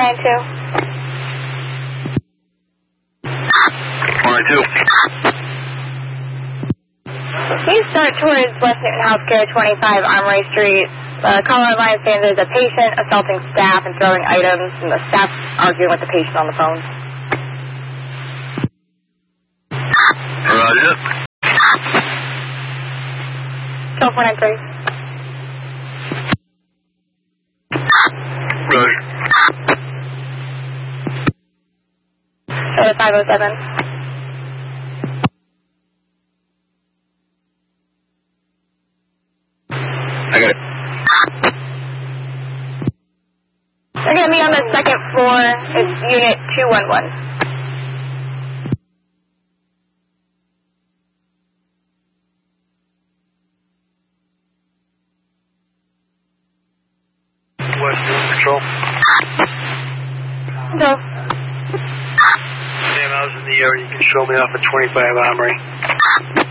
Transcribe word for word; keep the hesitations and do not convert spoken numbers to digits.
nine two. four nine two. Please start towards West Newton Healthcare, twenty-five Armory Street. The caller line saying there's a patient assaulting staff and throwing items, and the staff arguing with the patient on the phone. Roger. Show four nine three. Roger. Show five oh seven. I got it. They're going to be on the second floor. It's Unit two one one. West Newton Patrol. No. Sam, I was in the area. You can show me off at twenty-five Armory.